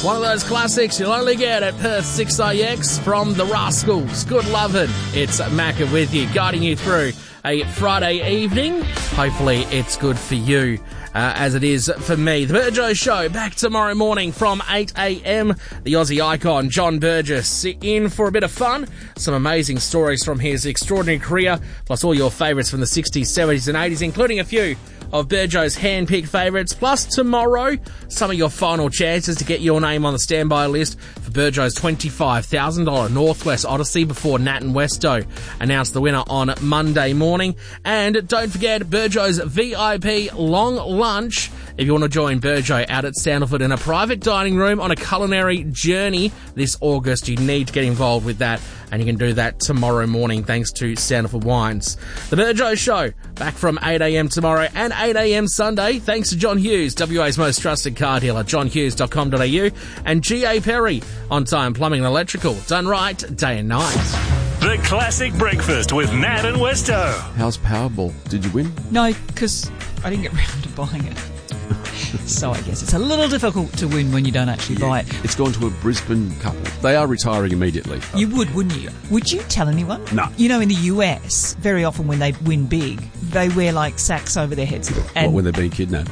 One of those classics you'll only get at Perth 6AX from The Rascals. Good lovin'. It's Macca with you, guiding you through a Friday evening. Hopefully it's good for you, as it is for me. The Burjo Show back tomorrow morning from 8 a.m. The Aussie icon John Burgess in for a bit of fun. Some amazing stories from his extraordinary career, plus all your favourites from the 60s, 70s and 80s, including a few of Burjo's hand-picked favourites. Plus tomorrow, some of your final chances to get your name on the standby list for Burjo's $25,000 Northwest Odyssey before Nat and Westo announce the winner on Monday morning. And don't forget Burjo's VIP long lunch. If you want to join Burjo out at Sandalford in a private dining room on a culinary journey this August, you need to get involved with that. And you can do that tomorrow morning thanks to Sandalford Wines. The Burjo Show back from 8 a.m. tomorrow and 8 a.m. Sunday thanks to John Hughes, WA's most trusted car dealer, johnhughes.com.au, and G.A. Perry, On Time Plumbing and Electrical, done right day and night. The Classic Breakfast with Nat and Westo. How's Powerball? Did you win? No, because I didn't get round to buying it. So I guess it's a little difficult to win when you don't actually buy it. It's gone to a Brisbane couple. They are retiring immediately. You would, wouldn't you? Would you tell anyone? No. You know, in the US, very often when they win big, they wear like sacks over their heads. And when they're being kidnapped?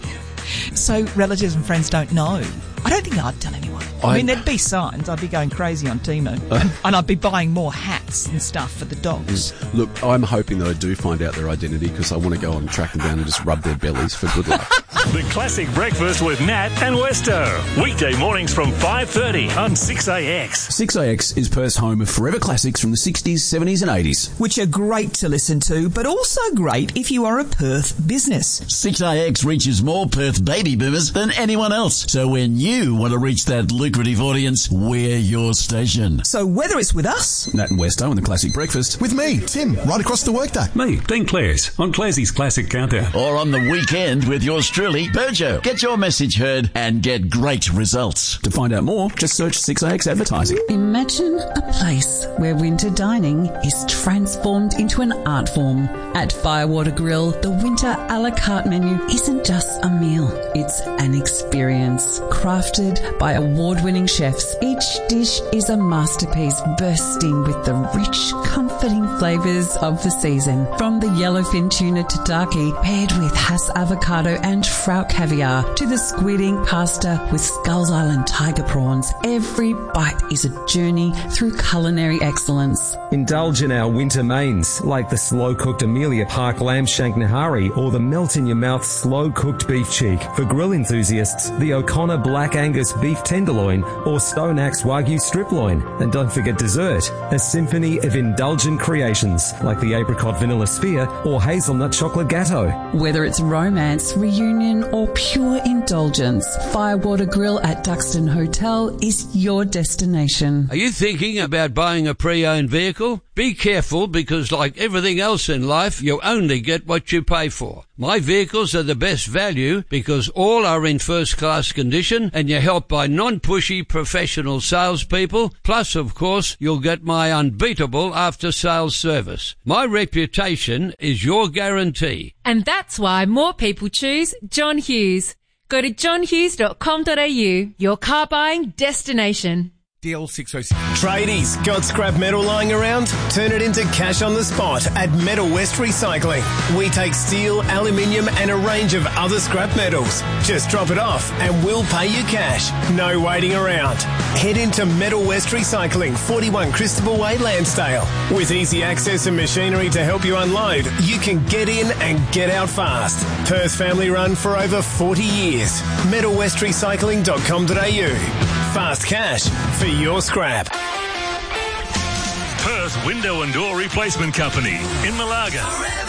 So relatives and friends don't know. I don't think I'd tell anyone. I mean, there'd be signs. I'd be going crazy on Temu. And I'd be buying more hats and stuff for the dogs. Look, I'm hoping that I do find out their identity because I want to go and track them down and just rub their bellies for good luck. The Classic Breakfast with Nat and Westo. Weekday mornings from 5:30 on 6AX. 6AX is Perth's home of forever classics from the 60s, 70s and 80s. Which are great to listen to, but also great if you are a Perth business. 6AX reaches more Perth baby boomers than anyone else. So when you want to reach that lucrative audience, we're your station. So whether it's with us, Nat and Westo and the Classic Breakfast, with me, Tim, right across the workday. Me, Dean Clares, on Clarsey's Classic Countdown. or on the weekend with yours truly, Burjo. Get your message heard and get great results. To find out more, just search 6AX Advertising. Imagine a place where winter dining is transformed into an art form. At Firewater Grill, the winter a la carte menu isn't just a meal. It's an experience. Crafted by award-winning chefs, each dish is a masterpiece bursting with the rich, comforting flavours of the season. From the yellowfin tuna tataki paired with Hass avocado and Trout caviar to the squid ink pasta with Skulls Island tiger prawns, every bite is a journey through culinary excellence. Indulge in our winter mains, like the slow-cooked Amelia Park lamb shank nahari or the melt-in-your-mouth slow-cooked beef cheek. For grill enthusiasts, the O'Connor Black Angus beef tenderloin or Stone Axe Wagyu strip loin. And don't forget dessert, a symphony of indulgent creations like the apricot vanilla sphere or hazelnut chocolate gatto. Whether it's romance, reunion or pure indulgence, Firewater Grill at Duxton Hotel is your destination. Are you thinking about buying a pre-owned vehicle? Be careful because like everything else in life, you only get what you pay for. My vehicles are the best value because all are in first-class condition and you're helped by non-pushy professional salespeople. Plus, of course, you'll get my unbeatable after-sales service. My reputation is your guarantee. And that's why more people choose John Hughes. Go to johnhughes.com.au, your car buying destination. DL606. Tradies, got scrap metal lying around? Turn it into cash on the spot at Metal West Recycling. We take steel, aluminium and a range of other scrap metals. Just drop it off and we'll pay you cash. No waiting around. Head into Metal West Recycling, 41 Christopher Way, Lansdale. With easy access and machinery to help you unload, you can get in and get out fast. Perth family run for over 40 years. metalwestrecycling.com.au. Fast cash for your scrap. Perth Window and Door Replacement Company in Malaga.